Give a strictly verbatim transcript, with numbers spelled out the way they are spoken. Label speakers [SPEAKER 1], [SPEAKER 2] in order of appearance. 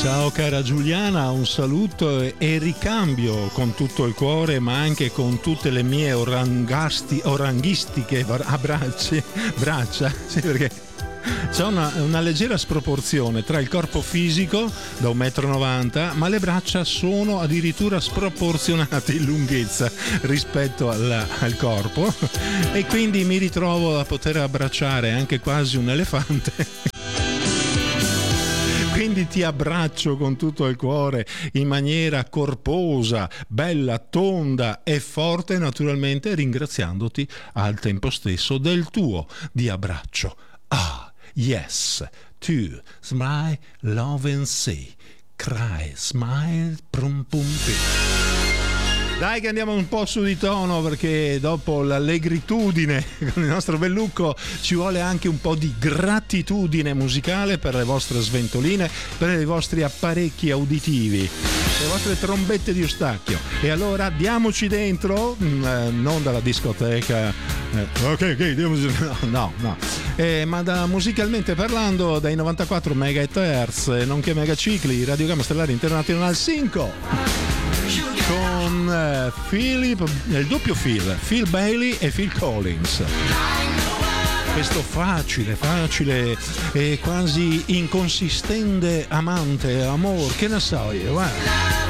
[SPEAKER 1] Ciao cara Giuliana, un saluto e ricambio con tutto il cuore, ma anche con tutte le mie orangasti, oranghistiche abbracci, braccia, sì, perché c'è una, una leggera sproporzione tra il corpo fisico da un metro e novanta, ma le braccia sono addirittura sproporzionate in lunghezza rispetto al, al corpo, e quindi mi ritrovo a poter abbracciare anche quasi un elefante. Quindi ti abbraccio con tutto il cuore in maniera corposa, bella, tonda e forte, naturalmente ringraziandoti al tempo stesso del tuo di abbraccio. Ah, yes, tu, smile, love and say, cry, smile, prum pum pi. Dai che andiamo un po' su di tono, perché dopo l'allegritudine con il nostro Bellucco ci vuole anche un po' di gratitudine musicale per le vostre sventoline, per i vostri apparecchi uditivi, le vostre trombette di Eustachio. E allora diamoci dentro, eh, non dalla discoteca, eh, ok, ok, diamoci, no, no, no. Eh, ma da, musicalmente parlando, dai novantaquattro megahertz, nonché megacicli, Radio Gamma Stellare International cinque. Con uh, Philip, il doppio Phil, Phil Bailey e Phil Collins. Questo facile, facile e quasi inconsistente amante, amor, che ne so io, guarda.